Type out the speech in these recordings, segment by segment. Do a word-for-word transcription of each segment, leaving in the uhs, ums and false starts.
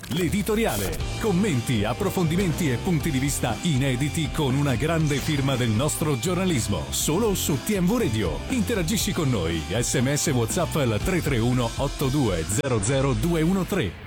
l'editoriale. Commenti, approfondimenti e punti di vista inediti con una grande firma del nostro giornalismo. Solo su T M V Radio. Interagisci con noi. Sms WhatsApp al tre tre uno otto due zero zero due uno tre.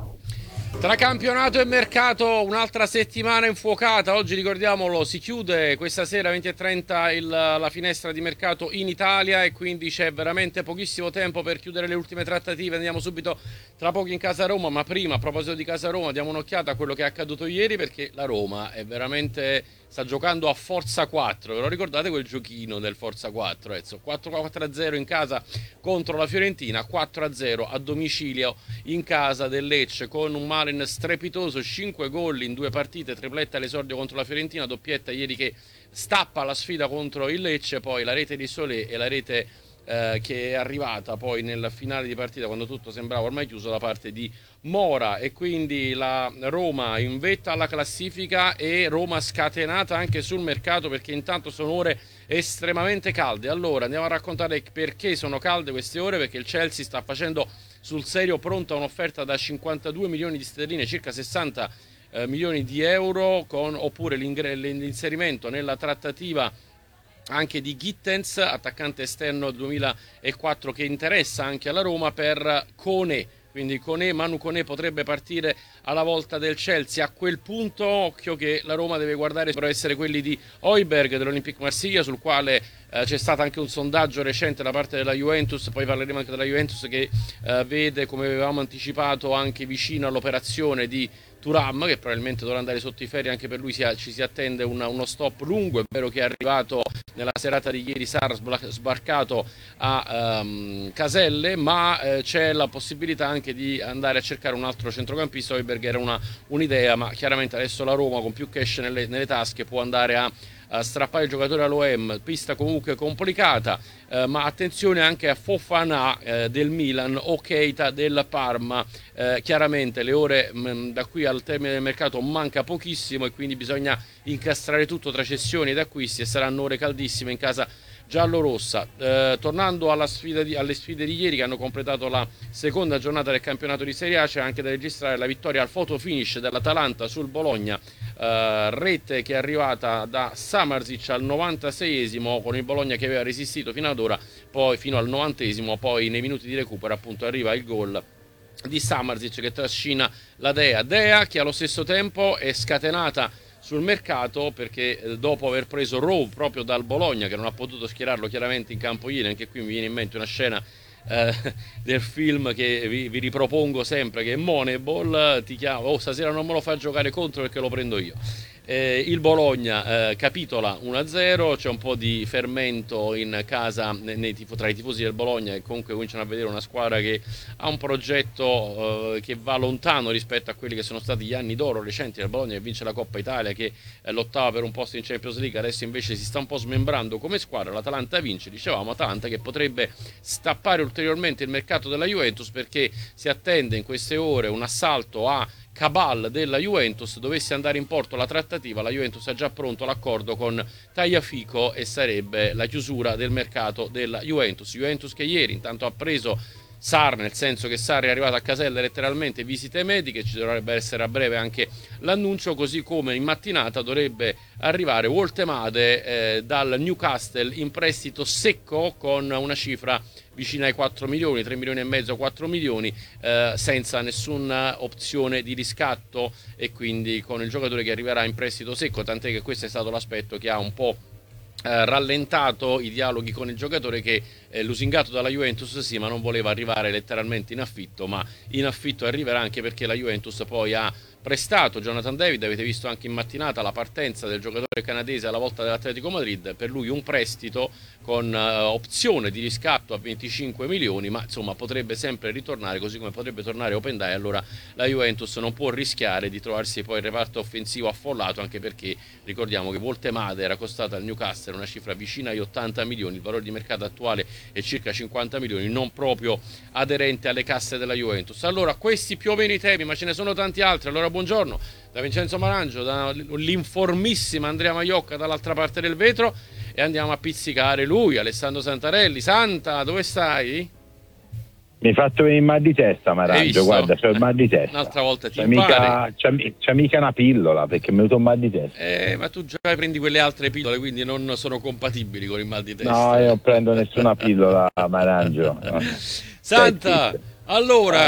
Tra campionato e mercato, un'altra settimana infuocata. Oggi, ricordiamolo, si chiude questa sera venti e trenta il, la finestra di mercato in Italia e quindi c'è veramente pochissimo tempo per chiudere le ultime trattative. Andiamo subito tra poco in casa Roma, ma prima, a proposito di casa Roma, diamo un'occhiata a quello che è accaduto ieri, perché la Roma è veramente... sta giocando a Forza quattro. Ve lo ricordate quel giochino del Forza quattro? Ezzo? quattro a zero in casa contro la Fiorentina, quattro a zero a domicilio in casa del Lecce, con un Malen strepitoso, cinque gol in due partite, tripletta all'esordio contro la Fiorentina, doppietta ieri che stappa la sfida contro il Lecce, poi la rete di Solé e la rete eh, che è arrivata poi nel finale di partita, quando tutto sembrava ormai chiuso, da parte di Mora, e quindi la Roma in vetta alla classifica e Roma scatenata anche sul mercato, perché intanto sono ore estremamente calde. Allora andiamo a raccontare perché sono calde queste ore, perché il Chelsea sta facendo sul serio pronta un'offerta da cinquantadue milioni di sterline, circa sessanta eh, milioni di euro, con oppure l'inserimento nella trattativa anche di Gittens, attaccante esterno duemilaquattro, che interessa anche alla Roma, per Koné. Quindi Koné, Manu Koné potrebbe partire alla volta del Chelsea. A quel punto, occhio che la Roma deve guardare per essere quelli di Højbjerg dell'Olympique Marsiglia, sul quale eh, c'è stato anche un sondaggio recente da parte della Juventus. Poi parleremo anche della Juventus, che eh, vede, come avevamo anticipato, anche vicino all'operazione di Thuram, che probabilmente dovrà andare sotto i ferri. Anche per lui si ha, ci si attende una, uno stop lungo. È vero che è arrivato nella serata di ieri, Sarr sbarcato a um, Caselle, ma eh, c'è la possibilità anche di andare a cercare un altro centrocampista. Højbjerg era una, un'idea, ma chiaramente adesso la Roma, con più cash nelle, nelle tasche, può andare a, a strappare il giocatore all'O M. Pista comunque complicata, eh, ma attenzione anche a Fofana eh, del Milan o Keita del Parma. Eh, chiaramente le ore mh, da qui al termine del mercato manca pochissimo, e quindi bisogna incastrare tutto tra cessioni ed acquisti, e saranno ore caldissime in casa giallorossa. Eh, tornando alla sfida di, alle sfide di ieri, che hanno completato la seconda giornata del campionato di Serie A, c'è anche da registrare la vittoria al photo finish dell'Atalanta sul Bologna, eh, rete che è arrivata da Samardzic al novantaseiesimo, con il Bologna che aveva resistito fino ad ora, poi fino al novantesimo, poi nei minuti di recupero appunto arriva il gol di Samardzic che trascina la Dea. Dea che allo stesso tempo è scatenata sul mercato, perché dopo aver preso Rowe proprio dal Bologna, che non ha potuto schierarlo chiaramente in campo ieri, anche qui mi viene in mente una scena eh, del film che vi, vi ripropongo sempre, che è Moneyball. Ti chiamo, oh, stasera non me lo fa giocare contro perché lo prendo io. Eh, il Bologna eh, capitola uno a zero, c'è un po' di fermento in casa nei tifo, tra i tifosi del Bologna, che comunque cominciano a vedere una squadra che ha un progetto eh, che va lontano rispetto a quelli che sono stati gli anni d'oro recenti del Bologna, che vince la Coppa Italia, che eh, lottava per un posto in Champions League. Adesso invece si sta un po' smembrando come squadra. L'Atalanta vince, dicevamo, Atalanta che potrebbe stappare ulteriormente il mercato della Juventus, perché si attende in queste ore un assalto a cabal della Juventus. Dovesse andare in porto la trattativa, la Juventus ha già pronto l'accordo con Tagliafico e sarebbe la chiusura del mercato della Juventus. Juventus che ieri intanto ha preso Sarr, nel senso che Sarr è arrivato a Caselle letteralmente, visite mediche, ci dovrebbe essere a breve anche l'annuncio, così come in mattinata dovrebbe arrivare Woltemade eh, dal Newcastle in prestito secco, con una cifra vicina ai quattro milioni, tre milioni e mezzo, quattro milioni, eh, senza nessuna opzione di riscatto, e quindi con il giocatore che arriverà in prestito secco, tant'è che questo è stato l'aspetto che ha un po' Eh, rallentato i dialoghi con il giocatore, che eh, lusingato dalla Juventus sì, ma non voleva arrivare letteralmente in affitto, ma in affitto arriverà, anche perché la Juventus poi ha prestato Jonathan David. Avete visto anche in mattinata la partenza del giocatore canadese alla volta dell'Atletico Madrid, per lui un prestito con uh, opzione di riscatto a venticinque milioni, ma insomma potrebbe sempre ritornare, così come potrebbe tornare Opendai. Allora la Juventus non può rischiare di trovarsi poi il reparto offensivo affollato, anche perché ricordiamo che Woltemade era costata al Newcastle una cifra vicina agli ottanta milioni, il valore di mercato attuale è circa cinquanta milioni, non proprio aderente alle casse della Juventus. Allora questi più o meno i temi, ma ce ne sono tanti altri. Allora buongiorno da Vincenzo Marangio, dall'informissima Andrea Maiocca dall'altra parte del vetro, e andiamo a pizzicare lui, Alessandro Santarelli. Santa, dove stai? Mi hai fatto venire il mal di testa, Marangio, guarda, c'ho il mal di testa. Un'altra volta ti c'è impari. mica, c'è, c'è mica una pillola, perché mi è venuto un mal di testa. Eh, ma tu già prendi quelle altre pillole, quindi non sono compatibili con il mal di testa. No, io non prendo nessuna pillola, Marangio. No. Santa, allora...